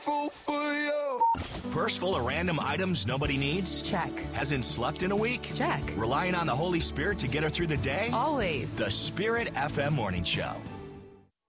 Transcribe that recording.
grateful for you. Purse full of random items nobody needs? Check. Hasn't slept in a week? Check. Relying on the Holy Spirit to get her through the day? Always. The Spirit FM Morning Show.